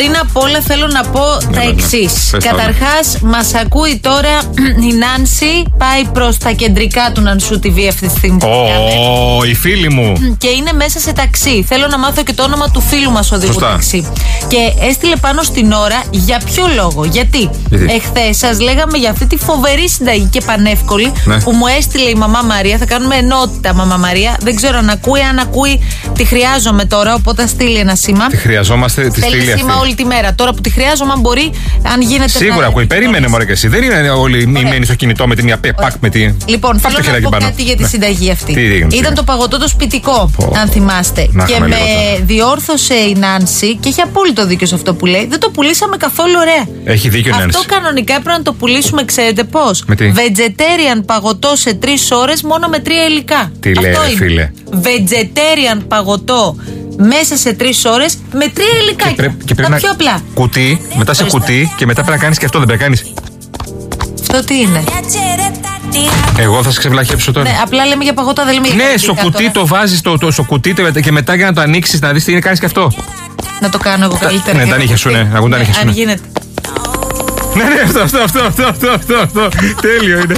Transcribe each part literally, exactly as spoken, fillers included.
πριν απ' όλα θέλω να πω ναι, τα εξής. Καταρχάς, μας ακούει τώρα η Νάνση, πάει προς τα κεντρικά του Νανσού τι βι αυτή τη στιγμή. Ω, oh, η φίλη μου. Και είναι μέσα σε ταξί. Θέλω να μάθω και το όνομα του φίλου μας οδηγού ταξί. Και έστειλε πάνω στην ώρα για ποιο λόγο. Γιατί, Γιατί? εχθές σας λέγαμε για αυτή τη φοβερή συνταγή και πανεύκολη ναι. που μου έστειλε η μαμά Μαρία. Θα κάνουμε ενότητα, μαμά Μαρία. Δεν ξέρω αν ακούει. Αν ακούει, τη χρειάζομαι τώρα. Οπότε θα στείλει ένα σήμα. Τη χρειαζόμαστε, τη στείλει αυτή. Σήμα όλη τη μέρα. Τώρα που τη χρειάζομαι, αν μπορεί, αν γίνεται. Σίγουρα ακούει. Περίμενε, μωρέ και εσύ. Δεν είναι όλοι μείνει στο κινητό με την μια πακ με τη. Λοιπόν, θέλω να πω πάνω. κάτι για τη συνταγή αυτή. Ήταν το παγωτό το σπιτικό, oh. αν θυμάστε. Να, και με διόρθωσε η Νάνση και έχει απόλυτο δίκιο σε αυτό που λέει. Δεν το πουλήσαμε καθόλου ωραία. Έχει δίκιο, Νάνση. Αυτό κανονικά έπρεπε να το πουλήσουμε, ξέρετε πώς. Vegetarian παγωτό σε τρεις ώρες μόνο με τρία υλικά. Τι λέει, φίλε. Vegetarian παγωτό μέσα σε τρεις ώρες με τρία υλικά. Και, πρέ, και πρέπει τα πιο να απλά. Κουτί, μετά σε κουτί και μετά πρέπει να κάνεις και αυτό. Δεν πρέπει να κάνεις. Αυτό τι είναι? Εγώ θα σε ξεβλαχέψω τώρα. Ναι, απλά λέμε για παγωτά, δεν λέμε για ναι, στο κουτί τώρα. Το βάζεις το, το, στο κουτί και μετά για να το ανοίξεις να δεις τι είναι, κάνεις και αυτό. Να το κάνω εγώ καλύτερα. Ναι, τα νύχια σου, ναι, ακούν τα νύχια σου. Αν γίνεται. Ναι, ναι, αυτό, αυτό, αυτό, αυτό, αυτό, αυτό, αυτό. Τέλειο είναι.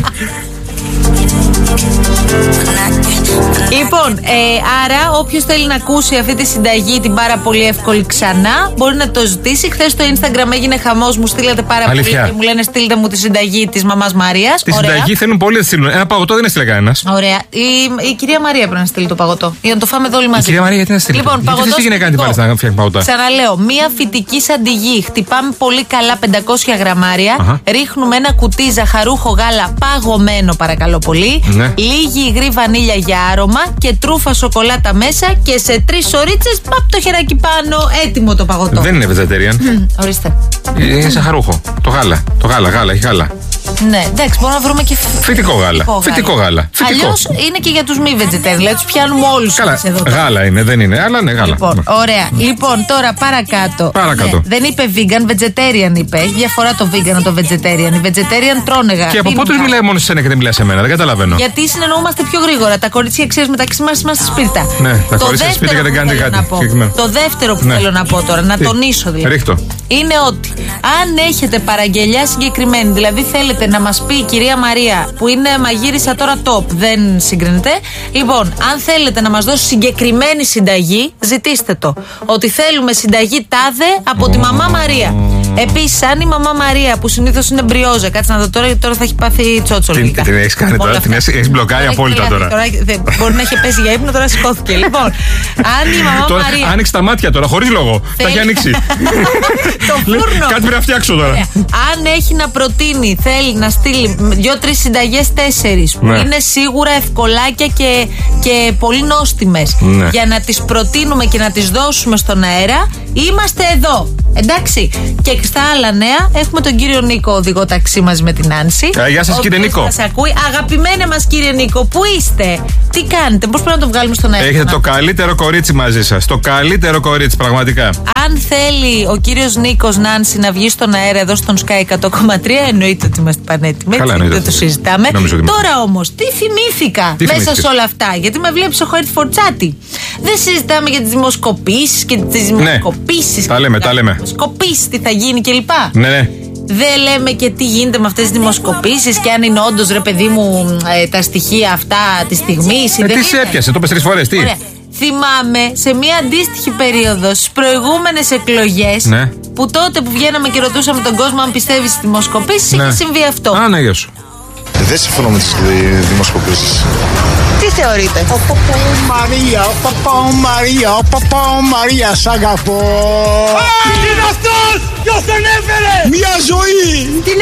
Λοιπόν, ε, άρα όποιος θέλει να ακούσει αυτή τη συνταγή την πάρα πολύ εύκολη ξανά μπορεί να το ζητήσει. Χθες στο Instagram έγινε χαμός, μου στείλατε πάρα Αλήθεια. πολύ και μου λένε στείλτε μου τη συνταγή της μαμάς Μαρίας. Τη Ωραία. συνταγή θέλουν πολύ να στείλουν. Ένα παγωτό δεν έστειλε κανένας. Ωραία. Η, η κυρία Μαρία πρέπει να στείλει το παγωτό για να το φάμε εδώ όλοι μαζί. Η κυρία Μαρία γιατί να στείλει. Λοιπόν, παγωτό. Τι έγινε κάτι πάλι να φτιάχνει παγωτά. Ξαναλέω, μία φυτική σαντιγί. Χτυπάμε πολύ καλά πεντακόσια γραμμάρια. Uh-huh. Ρίχνουμε ένα κουτί ζαχαρούχο γάλα παγωμένο, παρακαλώ πολύ. Ναι. Λίγη υγρή βανίλια για άρωμα και τρούφα σοκολάτα μέσα και σε τρεις ωρίτσες παπ το χεράκι πάνω, έτοιμο το παγωτό. Δεν είναι vegetarian. Mm, ορίστε. Είναι ζαχαρούχο. Το γάλα. Το γάλα, γάλα, έχει γάλα. Ναι, εντάξει, μπορούμε να βρούμε και φυτικό γάλα. Φυτικό γάλα. Αλλιώς είναι και για τους μη vegetarian, δηλαδή τους πιάνουμε όλους. Καλά, εδώ. Γάλα είναι, δεν είναι, αλλά ναι, γάλα. Λοιπόν, ωραία. Λοιπόν, τώρα παρακάτω. Παρακάτω. Ναι, δεν είπε vegan, vegetarian είπε. Έχει διαφορά το vegan από το vegetarian. Οι vegetarian τρώνε γάλα. Και από πότε μιλάει μόνο σε σένα και δεν μιλάει σε μένα, δεν καταλαβαίνω. Γιατί συνεννοούμαστε πιο γρήγορα. Τα κορίτσια, ξέρεις, μεταξύ μας είμαστε σπίρτα. Ναι, τα κορίτσια σπίτι και δεν κάνετε κάτι. Το δεύτερο που θέλω να πω τώρα, να τονίσω δηλαδή. Είναι ότι αν έχετε παραγγελιά συγκεκριμένη, δηλαδή θέλετε να μας πει η κυρία Μαρία, που είναι μαγείρισα τώρα top, δεν συγκρίνεται. Λοιπόν, αν θέλετε να μας δώσει συγκεκριμένη συνταγή, ζητήστε το. Ότι θέλουμε συνταγή τάδε από τη μαμά Μαρία. Επίσης, αν η μαμά Μαρία, που συνήθως είναι μπριόζα, κάτσε να δω τώρα, γιατί τώρα θα έχει πάθει τσότσο. Την, την έχεις κάνει τώρα, την έχεις μπλοκάρει απόλυτα τώρα. τώρα. Μπορεί να έχει πέσει για ύπνο, τώρα σηκώθηκε. Λοιπόν, αν η μαμά τώρα, Μαρία. Άνοιξε τα μάτια τώρα, χωρίς λόγο. Τα έχει ανοίξει. Το φούρνο. Κάτι πρέπει να φτιάξω τώρα. Αν έχει να προτείνει, θέλει να στείλει δύο-τρεις συνταγές, τέσσερις, που είναι σίγουρα ευκολάκια και, και πολύ νόστιμες, ναι. για να τις προτείνουμε και να τις δώσουμε στον αέρα, είμαστε εδώ. Εντάξει. Και στα άλλα νέα έχουμε τον κύριο Νίκο, οδηγό ταξί μαζί με την Νάνση. Ε, γεια σας, κύριε Νίκο. Μας ακούει. Αγαπημένε μας κύριε Νίκο, πού είστε, τι κάνετε, πώς πρέπει να το βγάλουμε στον αέρα? Έχετε το καλύτερο κορίτσι μαζί σας. Το καλύτερο κορίτσι, πραγματικά. Αν θέλει ο κύριος Νίκος, Νάνση, να βγει στον αέρα εδώ στον Sky εκατό κόμμα τρία, εννοείται ότι είμαστε πανέτοιμοι. Καλά, έτσι, δεν το συζητάμε. Τώρα όμως, τι θυμήθηκα τι μέσα θυμήθηκες? σε όλα αυτά, γιατί με βλέπεις έχω έρθει φορτσάτη. Δεν συζητάμε για τις δημοσκοπήσεις και τις δημοσκοπήσεις. Ναι. Τα λέμε, τα λέμε. Δημοσκοπήσεις, τι θα γίνει κλπ. Ναι, ναι. Δεν λέμε και τι γίνεται με αυτές τις δημοσκοπήσεις και αν είναι όντως, ρε παιδί μου, ε, τα στοιχεία αυτά τη στιγμή. Ε, τι σε έπιασε, το πες τρεις φορές, τι. Ωραία. Θυμάμαι σε μια αντίστοιχη περίοδο στις προηγούμενες εκλογές, ναι. που τότε που βγαίναμε και ρωτούσαμε τον κόσμο αν πιστεύει στις δημοσκοπήσεις, ναι. είχε συμβεί αυτό. Α, ναι, γεια σου. Δεν συμφωνώ με τις δημοσκοπήσεις. Τι θεωρείτε? Ο Παπό Μαρία, ο Παπό Μαρία, ο Παπό Μαρία, σ' αγαπώ. Τι είναι αυτός, ποιος τον έφερε? Μια ζωή. Την